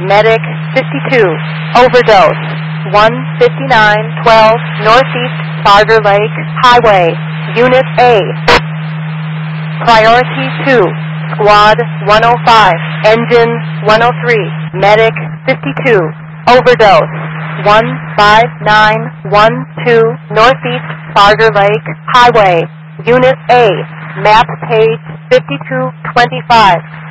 Medic 52, overdose. 15912 Northeast Barger Lake Highway, Unit A. Priority 2, Squad 105, Engine 103, Medic 52, overdose. 15912 Northeast Barger Lake Highway, Unit A, map page 5225.